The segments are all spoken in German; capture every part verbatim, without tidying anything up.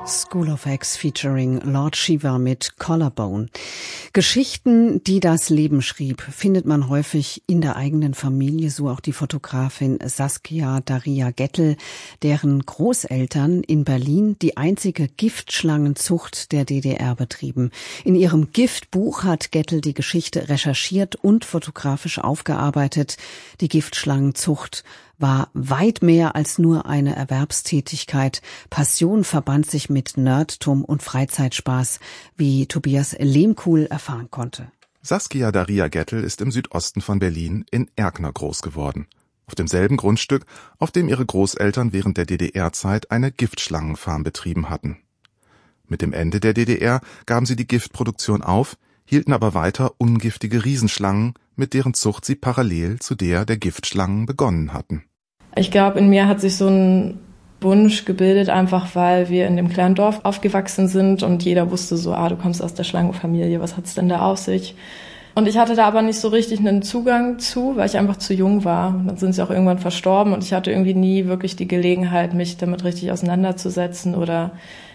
School of X featuring Lord Shiva mit Collarbone. Geschichten, die das Leben schrieb, findet man häufig in der eigenen Familie, so auch die Fotografin Saskia Daria Gettel, deren Großeltern in Berlin die einzige Giftschlangenzucht der D D R betrieben. In ihrem Giftbuch hat Gettel die Geschichte recherchiert und fotografisch aufgearbeitet. Die Giftschlangenzucht war weit mehr als nur eine Erwerbstätigkeit. Passion verband sich mit Nerdtum und Freizeitspaß, wie Tobias Lehmkuhl erfahren konnte. Saskia Daria Gettel ist im Südosten von Berlin in Erkner groß geworden. Auf demselben Grundstück, auf dem ihre Großeltern während der D D R-Zeit eine Giftschlangenfarm betrieben hatten. Mit dem Ende der D D R gaben sie die Giftproduktion auf, hielten aber weiter ungiftige Riesenschlangen, mit deren Zucht sie parallel zu der der Giftschlangen begonnen hatten. Ich glaube, in mir hat sich so ein Wunsch gebildet, einfach weil wir in dem kleinen Dorf aufgewachsen sind und jeder wusste so, ah, du kommst aus der Schlangenfamilie, was hat's denn da auf sich? Und ich hatte da aber nicht so richtig einen Zugang zu, weil ich einfach zu jung war. Und dann sind sie auch irgendwann verstorben und ich hatte irgendwie nie wirklich die Gelegenheit, mich damit richtig auseinanderzusetzen oder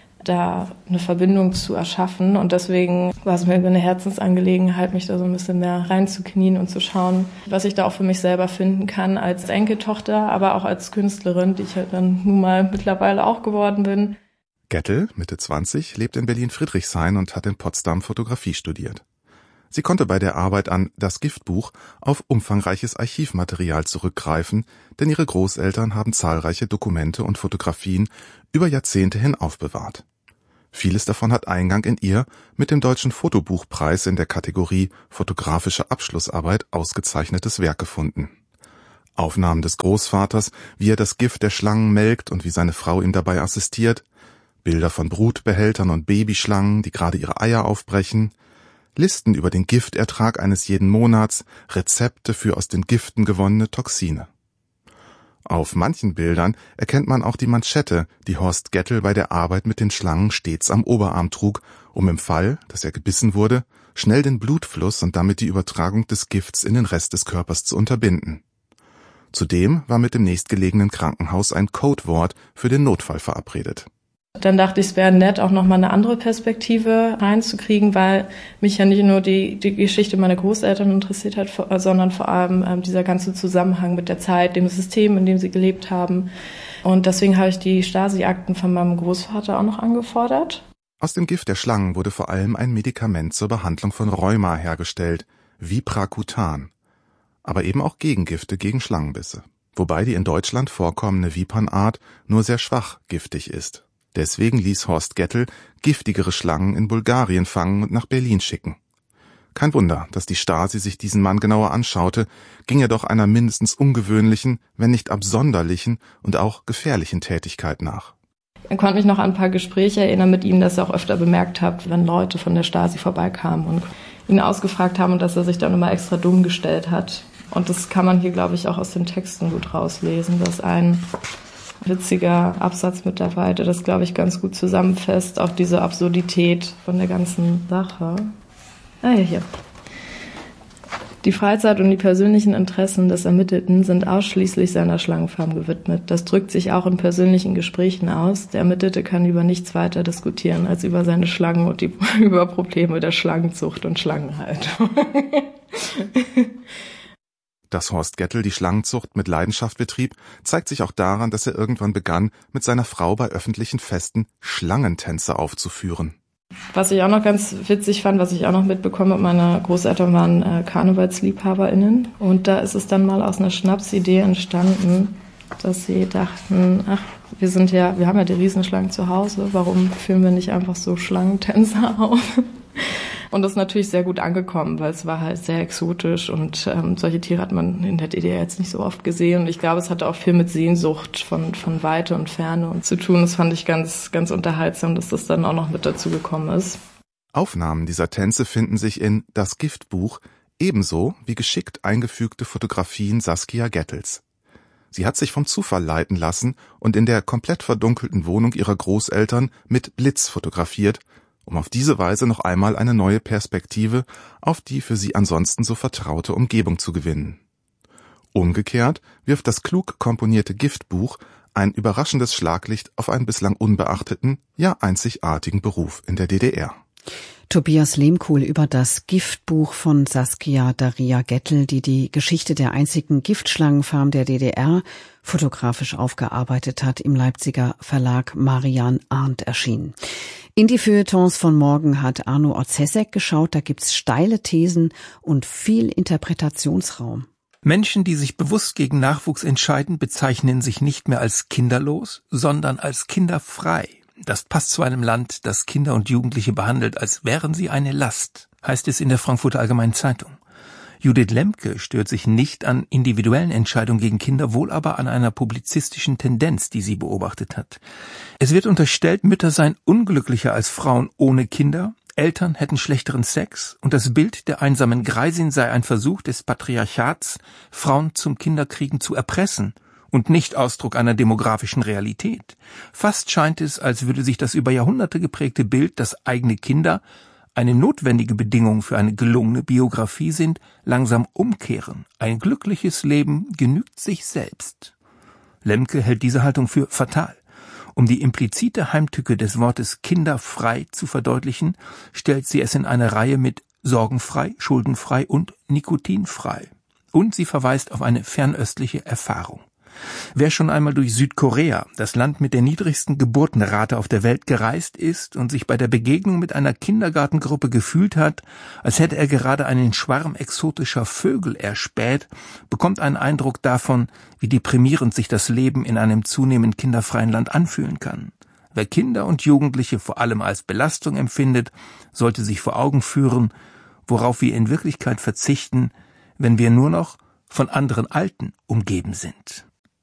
da eine Verbindung zu erschaffen. Und deswegen war es mir eine Herzensangelegenheit, mich da so ein bisschen mehr reinzuknien und zu schauen, was ich da auch für mich selber finden kann als Enkeltochter, aber auch als Künstlerin, die ich halt dann nun mal mittlerweile auch geworden bin. Gettel, Mitte zwanzig, lebt in Berlin-Friedrichshain und hat in Potsdam Fotografie studiert. Sie konnte bei der Arbeit an Das Giftbuch auf umfangreiches Archivmaterial zurückgreifen, denn ihre Großeltern haben zahlreiche Dokumente und Fotografien über Jahrzehnte hin aufbewahrt. Vieles davon hat Eingang in ihr mit dem Deutschen Fotobuchpreis in der Kategorie Fotografische Abschlussarbeit ausgezeichnetes Werk gefunden. Aufnahmen des Großvaters, wie er das Gift der Schlangen melkt und wie seine Frau ihm dabei assistiert, Bilder von Brutbehältern und Babyschlangen, die gerade ihre Eier aufbrechen, Listen über den Giftertrag eines jeden Monats, Rezepte für aus den Giften gewonnene Toxine. Auf manchen Bildern erkennt man auch die Manschette, die Horst Gettel bei der Arbeit mit den Schlangen stets am Oberarm trug, um im Fall, dass er gebissen wurde, schnell den Blutfluss und damit die Übertragung des Gifts in den Rest des Körpers zu unterbinden. Zudem war mit dem nächstgelegenen Krankenhaus ein Codewort für den Notfall verabredet. Dann dachte ich, es wäre nett, auch nochmal eine andere Perspektive reinzukriegen, weil mich ja nicht nur die, die Geschichte meiner Großeltern interessiert hat, sondern vor allem ähm, dieser ganze Zusammenhang mit der Zeit, dem System, in dem sie gelebt haben. Und deswegen habe ich die Stasi-Akten von meinem Großvater auch noch angefordert. Aus dem Gift der Schlangen wurde vor allem ein Medikament zur Behandlung von Rheuma hergestellt, Vipracutan, aber eben auch Gegengifte gegen Schlangenbisse. Wobei die in Deutschland vorkommende Vipernart nur sehr schwach giftig ist. Deswegen ließ Horst Gettel giftigere Schlangen in Bulgarien fangen und nach Berlin schicken. Kein Wunder, dass die Stasi sich diesen Mann genauer anschaute, ging er doch einer mindestens ungewöhnlichen, wenn nicht absonderlichen und auch gefährlichen Tätigkeit nach. Ich konnte mich noch an ein paar Gespräche erinnern mit ihm, dass er auch öfter bemerkt hat, wenn Leute von der Stasi vorbeikamen und ihn ausgefragt haben und dass er sich dann immer extra dumm gestellt hat. Und das kann man hier, glaube ich, auch aus den Texten gut rauslesen, dass ein witziger Absatz mit dabei, der das, glaube ich, ganz gut zusammenfasst, auch diese Absurdität von der ganzen Sache. Ah ja, hier. Die Freizeit und die persönlichen Interessen des Ermittelten sind ausschließlich seiner Schlangenfarm gewidmet. Das drückt sich auch in persönlichen Gesprächen aus. Der Ermittelte kann über nichts weiter diskutieren als über seine Schlangen und die, über Probleme der Schlangenzucht und Schlangenhaltung. Dass Horst Gettel die Schlangenzucht mit Leidenschaft betrieb, zeigt sich auch daran, dass er irgendwann begann, mit seiner Frau bei öffentlichen Festen Schlangentänze aufzuführen. Was ich auch noch ganz witzig fand, was ich auch noch mitbekommen habe, meine Großeltern waren äh, KarnevalsliebhaberInnen. Und da ist es dann mal aus einer Schnapsidee entstanden, dass sie dachten, ach, wir sind ja, wir haben ja die Riesenschlangen zu Hause, warum führen wir nicht einfach so Schlangentänze auf? Und das ist natürlich sehr gut angekommen, weil es war halt sehr exotisch und ähm, solche Tiere hat man in der D D R jetzt nicht so oft gesehen. Und ich glaube, es hatte auch viel mit Sehnsucht von von Weite und Ferne und zu tun. Das fand ich ganz ganz unterhaltsam, dass das dann auch noch mit dazu gekommen ist. Aufnahmen dieser Tänze finden sich in Das Giftbuch, ebenso wie geschickt eingefügte Fotografien Saskia Gettels. Sie hat sich vom Zufall leiten lassen und in der komplett verdunkelten Wohnung ihrer Großeltern mit Blitz fotografiert, um auf diese Weise noch einmal eine neue Perspektive auf die für sie ansonsten so vertraute Umgebung zu gewinnen. Umgekehrt wirft das klug komponierte Giftbuch ein überraschendes Schlaglicht auf einen bislang unbeachteten, ja einzigartigen Beruf in der D D R. Tobias Lehmkuhl über das Giftbuch von Saskia Daria Gettel, die die Geschichte der einzigen Giftschlangenfarm der D D R fotografisch aufgearbeitet hat, im Leipziger Verlag Marian Arndt erschienen. In die Feuilletons von morgen hat Arno Orzesek geschaut, da gibt's steile Thesen und viel Interpretationsraum. Menschen, die sich bewusst gegen Nachwuchs entscheiden, bezeichnen sich nicht mehr als kinderlos, sondern als kinderfrei. Das passt zu einem Land, das Kinder und Jugendliche behandelt, als wären sie eine Last, heißt es in der Frankfurter Allgemeinen Zeitung. Judith Lemke stört sich nicht an individuellen Entscheidungen gegen Kinder, wohl aber an einer publizistischen Tendenz, die sie beobachtet hat. Es wird unterstellt, Mütter seien unglücklicher als Frauen ohne Kinder, Eltern hätten schlechteren Sex und das Bild der einsamen Greisin sei ein Versuch des Patriarchats, Frauen zum Kinderkriegen zu erpressen und nicht Ausdruck einer demografischen Realität. Fast scheint es, als würde sich das über Jahrhunderte geprägte Bild, dass eigene Kinder eine notwendige Bedingung für eine gelungene Biografie sind, langsam umkehren. Ein glückliches Leben genügt sich selbst. Lemke hält diese Haltung für fatal. Um die implizite Heimtücke des Wortes kinderfrei zu verdeutlichen, stellt sie es in eine Reihe mit sorgenfrei, schuldenfrei und nikotinfrei. Und sie verweist auf eine fernöstliche Erfahrung. Wer schon einmal durch Südkorea, das Land mit der niedrigsten Geburtenrate auf der Welt, gereist ist und sich bei der Begegnung mit einer Kindergartengruppe gefühlt hat, als hätte er gerade einen Schwarm exotischer Vögel erspäht, bekommt einen Eindruck davon, wie deprimierend sich das Leben in einem zunehmend kinderfreien Land anfühlen kann. Wer Kinder und Jugendliche vor allem als Belastung empfindet, sollte sich vor Augen führen, worauf wir in Wirklichkeit verzichten, wenn wir nur noch von anderen Alten umgeben sind.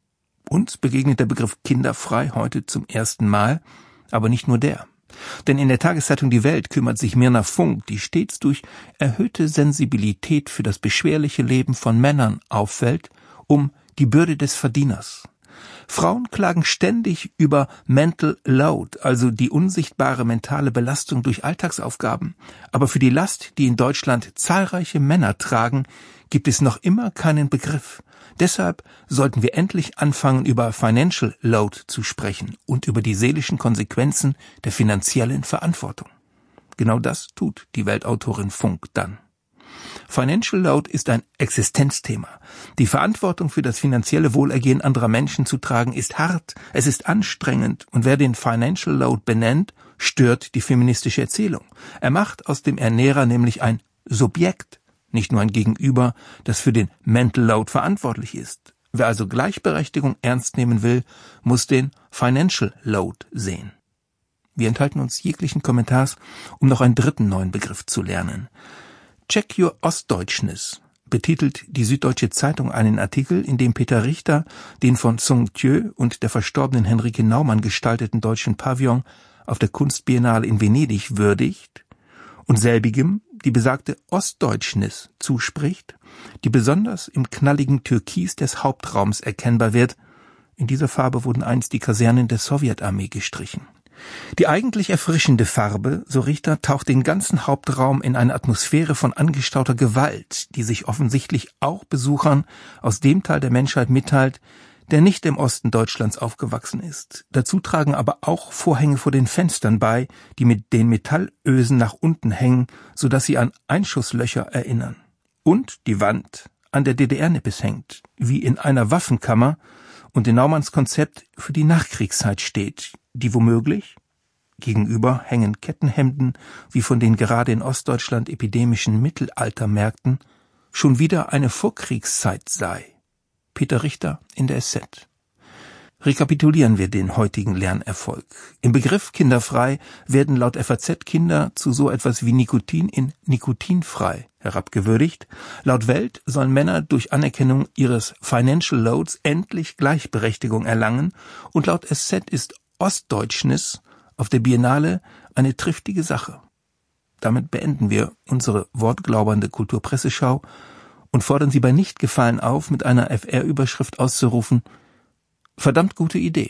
Uns begegnet der Begriff kinderfrei heute zum ersten Mal, aber nicht nur der. Denn in der Tageszeitung Die Welt kümmert sich Mirna Funk, die stets durch erhöhte Sensibilität für das beschwerliche Leben von Männern auffällt, um die Bürde des Verdieners. Frauen klagen ständig über Mental Load, also die unsichtbare mentale Belastung durch Alltagsaufgaben. Aber für die Last, die in Deutschland zahlreiche Männer tragen, gibt es noch immer keinen Begriff. Deshalb sollten wir endlich anfangen, über Financial Load zu sprechen und über die seelischen Konsequenzen der finanziellen Verantwortung. Genau das tut die Weltautorin Funk dann. Financial Load ist ein Existenzthema. Die Verantwortung für das finanzielle Wohlergehen anderer Menschen zu tragen ist hart, es ist anstrengend und wer den Financial Load benennt, stört die feministische Erzählung. Er macht aus dem Ernährer nämlich ein Subjekt, nicht nur ein Gegenüber, das für den Mental Load verantwortlich ist. Wer also Gleichberechtigung ernst nehmen will, muss den Financial Load sehen. Wir enthalten uns jeglichen Kommentars, um noch einen dritten neuen Begriff zu lernen. Check Your Ostdeutschness betitelt die Süddeutsche Zeitung einen Artikel, in dem Peter Richter den von Song Thieu und der verstorbenen Henrike Naumann gestalteten deutschen Pavillon auf der Kunstbiennale in Venedig würdigt und selbigem die besagte Ostdeutschness zuspricht, die besonders im knalligen Türkis des Hauptraums erkennbar wird. In dieser Farbe wurden einst die Kasernen der Sowjetarmee gestrichen. Die eigentlich erfrischende Farbe, so Richter, taucht den ganzen Hauptraum in eine Atmosphäre von angestauter Gewalt, die sich offensichtlich auch Besuchern aus dem Teil der Menschheit mitteilt, der nicht im Osten Deutschlands aufgewachsen ist. Dazu tragen aber auch Vorhänge vor den Fenstern bei, die mit den Metallösen nach unten hängen, sodass sie an Einschusslöcher erinnern. Und die Wand an der D D R-Nippes hängt, wie in einer Waffenkammer und in Naumanns Konzept für die Nachkriegszeit steht, die womöglich, gegenüber hängen Kettenhemden, wie von den gerade in Ostdeutschland epidemischen Mittelaltermärkten, schon wieder eine Vorkriegszeit sei. Peter Richter in der S Z. Rekapitulieren wir den heutigen Lernerfolg. Im Begriff kinderfrei werden laut F A Z Kinder zu so etwas wie Nikotin in nikotinfrei herabgewürdigt. Laut Welt sollen Männer durch Anerkennung ihres Financial Loads endlich Gleichberechtigung erlangen und laut S Z ist Ostdeutschness auf der Biennale eine triftige Sache. Damit beenden wir unsere wortglaubernde Kulturpresseschau und fordern Sie bei Nichtgefallen auf, mit einer F R-Überschrift auszurufen: Verdammt gute Idee.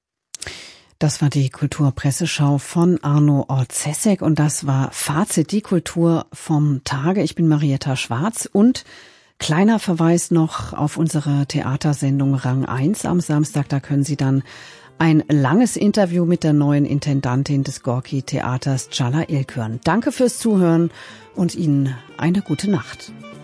Das war die Kulturpresseschau von Arno Orzesek und das war Fazit, die Kultur vom Tage. Ich bin Marietta Schwarz und Kleiner Verweis noch auf unsere Theatersendung Rang eins am Samstag. Da können Sie dann ein langes Interview mit der neuen Intendantin des Gorki-Theaters, Çağla İlk, hören. Danke fürs Zuhören und Ihnen eine gute Nacht.